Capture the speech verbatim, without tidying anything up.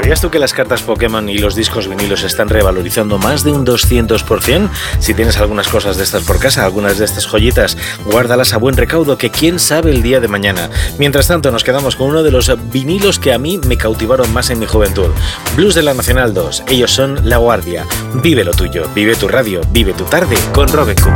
¿Sabías tú que las cartas Pokémon y los discos vinilos se están revalorizando más de un doscientos por ciento? Si tienes algunas cosas de estas por casa, algunas de estas joyitas, guárdalas a buen recaudo, que quién sabe el día de mañana. Mientras tanto, nos quedamos con uno de los vinilos que a mí me cautivaron más en mi juventud. Blues de la Nacional dos. Ellos son La Guardia. Vive lo tuyo, vive tu radio, vive tu tarde con Robert Cooper.